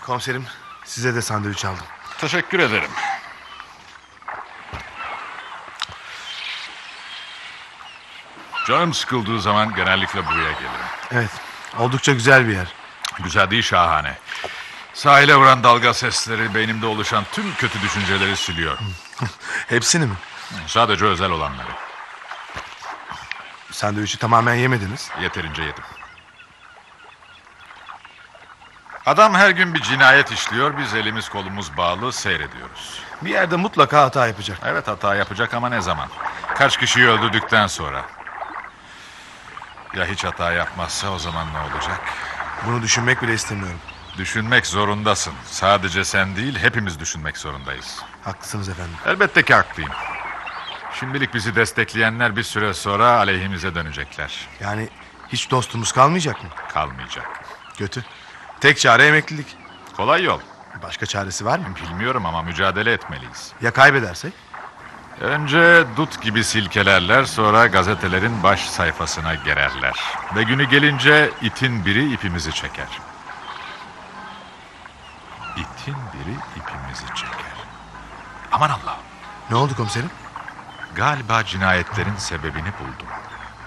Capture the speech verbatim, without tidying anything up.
Komiserim, size de sandviç aldım. Teşekkür ederim. Canım sıkıldığı zaman genellikle buraya gelirim. Evet, oldukça güzel bir yer. Güzel değil, şahane. Sahile vuran dalga sesleri beynimde oluşan tüm kötü düşünceleri siliyor. Hepsini mi? Sadece özel olanları. Sandviçi tamamen yemediniz. Yeterince yedim. Adam her gün bir cinayet işliyor, biz elimiz kolumuz bağlı seyrediyoruz. Bir yerde mutlaka hata yapacak. Evet, hata yapacak ama ne zaman? Kaç kişiyi öldürdükten sonra? Ya hiç hata yapmazsa, o zaman ne olacak? Bunu düşünmek bile istemiyorum. Düşünmek zorundasın. Sadece sen değil, hepimiz düşünmek zorundayız. Haklısınız efendim. Elbette ki haklıyım. Şimdilik bizi destekleyenler bir süre sonra aleyhimize dönecekler. Yani hiç dostumuz kalmayacak mı? Kalmayacak. Kötü. Tek çare emeklilik. Kolay yol. Başka çaresi var mı? Bilmiyorum ama mücadele etmeliyiz. Ya kaybedersek? Önce dut gibi silkelerler, sonra gazetelerin baş sayfasına gererler. Ve günü gelince itin biri ipimizi çeker. İtin biri ipimizi çeker. Aman Allah'ım. Ne oldu komiserim? Galiba cinayetlerin sebebini buldum.